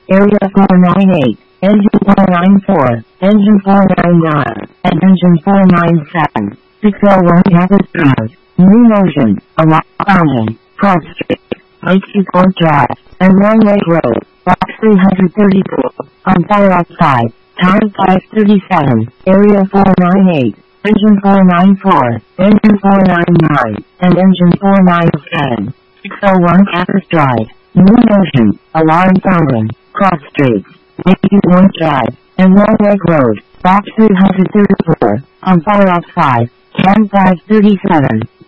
Area 498, Engine 494, Engine 499, and Engine 497. 601 Campus Drive, New Motion, Along Fountain, Cross Street, Lakeview Court Drive, and Long Lake Road, Box 334, on fire outside, time 5:37, Area 498, Engine 494, Engine 499, and Engine 497. 601 Campus Drive, New Motion, Alarm Fountain, Cross Street, Lakeview Court Drive, and Long Lake Road, Box 334, on fire outside, time 5:37.